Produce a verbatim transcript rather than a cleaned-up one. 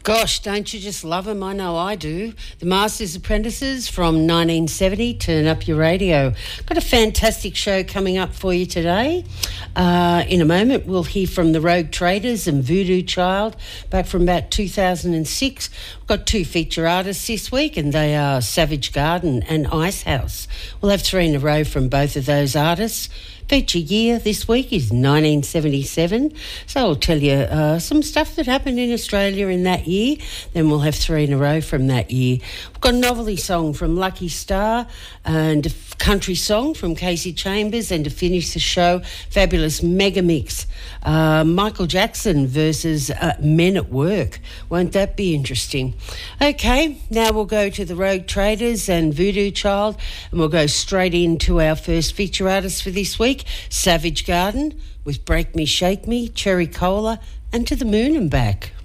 Gosh, don't you just love them? I know I do. The Masters Apprentices from nineteen seventy, Turn Up Your Radio. Got a fantastic show coming up for you today. Uh, in a moment, we'll hear from the Rogue Traders and Voodoo Child, back from about two thousand six. We've got two feature artists this week, and they are Savage Garden and Icehouse. We'll have three in a row from both of those artists. Feature year this week is nineteen seventy-seven, so I'll tell you uh, some stuff that happened in Australia in that year. Then we'll have three in a row from that year. We've got a novelty song from Lucky Star and a country song from Casey Chambers, and to finish the show, fabulous mega mix, uh, Michael Jackson versus uh, Men at Work. Won't that be interesting? Okay, now we'll go to the Rogue Traders and Voodoo Child, and we'll go straight into our first feature artist for this week, Savage Garden with Break Me, Shake Me, Cherry Cola, and To the Moon and Back.